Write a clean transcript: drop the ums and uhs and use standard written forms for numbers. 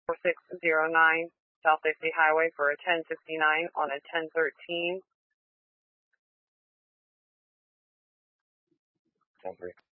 4609 South Dixie Highway for a 1069 on a 1013. 10-3.